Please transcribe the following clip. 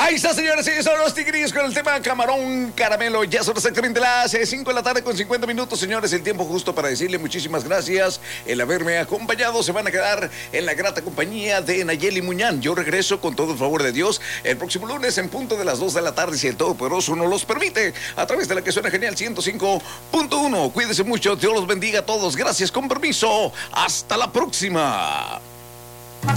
Ahí está, señores, y son los Tigrillos con el tema Camarón Caramelo. Ya son exactamente las 5 de la tarde con 50 minutos, señores. El tiempo justo para decirle muchísimas gracias el haberme acompañado. Se van a quedar en la grata compañía de Nayeli Muñán. Yo regreso con todo el favor de Dios el próximo lunes en punto de las 2 de la tarde, si el Todopoderoso nos los permite, a través de la que suena genial 105.1. Cuídense mucho, Dios los bendiga a todos. Gracias, con permiso. Hasta la próxima.